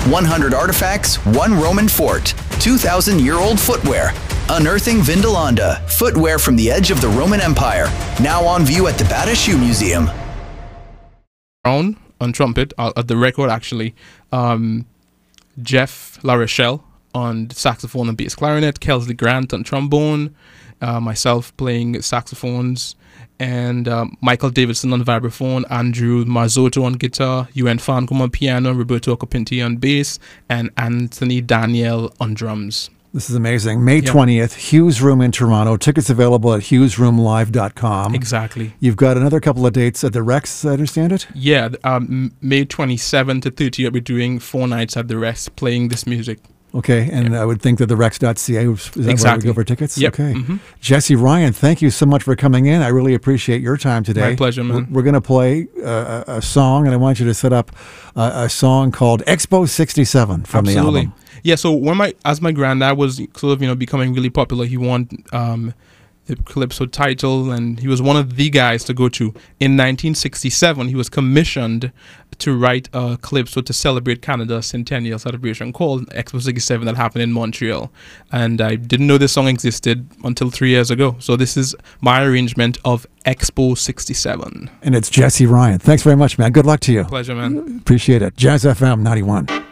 100 artifacts, one Roman fort, 2,000-year-old footwear. Unearthing Vindolanda, footwear from the edge of the Roman Empire. Now on view at the Bata Shoe Museum. On trumpet, at the record actually. Jeff LaRochelle on saxophone and bass clarinet, Kelsley Grant on trombone, myself playing saxophones, and Michael Davidson on vibraphone, Andrew Marzotto on guitar, UN Fancom on piano, Roberto Copinti on bass, and Anthony Daniel on drums. This is amazing. May 20th, Hughes Room in Toronto. Tickets available at hughesroomlive.com. Exactly. You've got another couple of dates at the Rex, I understand it? Yeah, May 27th to 30th, we'll be doing 4 nights at the Rex playing this music. Okay, and I would think that the Rex.ca, is that where we go for tickets? Yep. Okay. Jesse Ryan, thank you so much for coming in. I really appreciate your time today. My pleasure, man. We're going to play a song, and I want you to set up a song called Expo 67 from the album. Yeah, so when as my granddad was sort of, becoming really popular, he won the Calypso title, and he was one of the guys to go to. In 1967, he was commissioned to write a Calypso to celebrate Canada's centennial celebration called Expo 67 that happened in Montreal. And I didn't know this song existed until 3 years ago. So this is my arrangement of Expo 67. And it's Jesse Ryan. Thanks very much, man. Good luck to you. Pleasure, man. Appreciate it. Jazz FM 91.